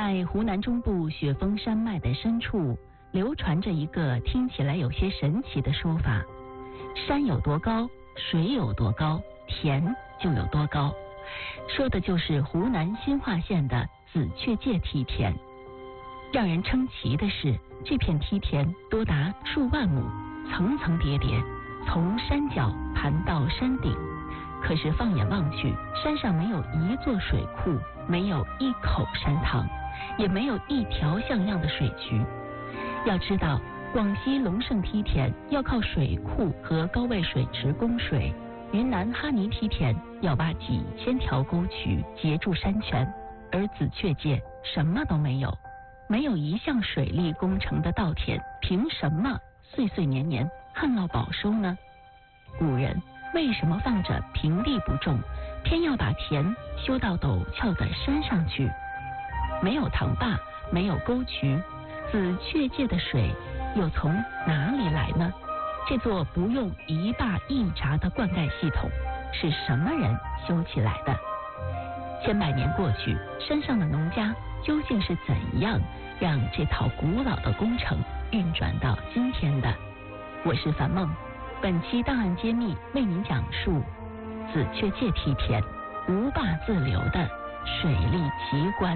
在湖南中部雪峰山脉的深处，流传着一个听起来有些神奇的说法：山有多高，水有多高，田就有多高。说的就是湖南新化县的紫雀界梯田。让人称奇的是，这片梯田多达数万亩，层层叠叠，从山脚盘到山顶。可是放眼望去，山上没有一座水库，没有一口山塘，也没有一条像样的水渠。要知道，广西龙胜梯田要靠水库和高位水池供水，云南哈尼梯田要挖几千条沟渠截住山泉，而紫雀界什么都没有，没有一项水利工程的稻田，凭什么岁岁年年旱涝保收呢？古人为什么放着平地不种，偏要把田修到陡峭的山上去？没有塘坝，没有沟渠，紫雀界的水又从哪里来呢？这座不用一坝一闸的灌溉系统是什么人修起来的？千百年过去，山上的农家究竟是怎样让这套古老的工程运转到今天的？我是樊梦，本期档案揭秘为您讲述紫雀界梯田无坝自流的水利奇观。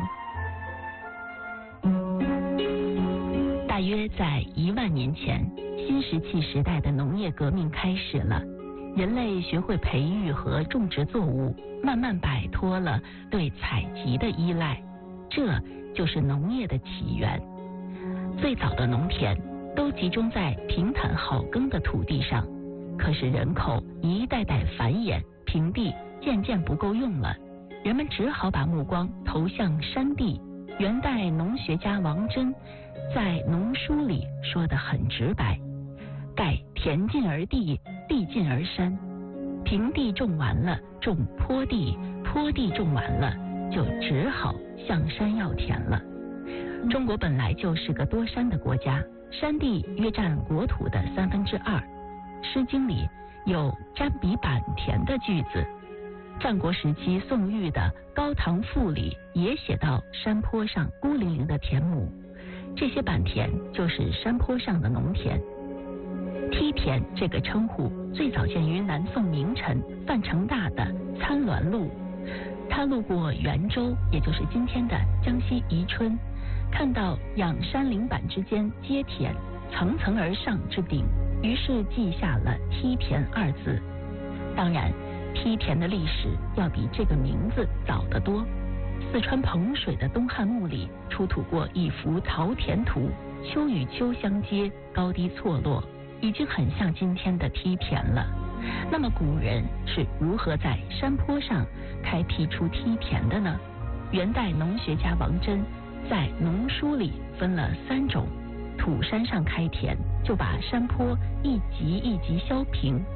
大约在1万年前，新石器时代的农业革命开始了，人类学会培育和种植作物，慢慢摆脱了对采集的依赖，这就是农业的起源。最早的农田都集中在平坦好耕的土地上，可是人口一代代繁衍，平地渐渐不够用了，人们只好把目光投向山地。元代农学家王真在《农书》里说得很直白：盖田尽而地，地尽而山。平地种完了，种坡地，坡地种完了，就只好向山要田了。中国本来就是个多山的国家，山地约占国土的2/3。《诗经》里有占比坂田的句子，战国时期宋玉的《高唐赋》里也写到山坡上孤零零的田亩，这些坂田就是山坡上的农田。梯田这个称呼最早见于南宋名臣范成大的《参鸾录》，他路过元州，也就是今天的江西宜春，看到仰山岭坂之间接田，层层而上之顶，于是记下了梯田2字。当然，梯田的历史要比这个名字早得多。四川彭水的东汉墓里出土过一幅陶田图，丘与丘相接，高低错落，已经很像今天的梯田了。那么古人是如何在山坡上开辟出梯田的呢？元代农学家王真在《农书》里分了3种：土山上开田，就把山坡一级一级削平，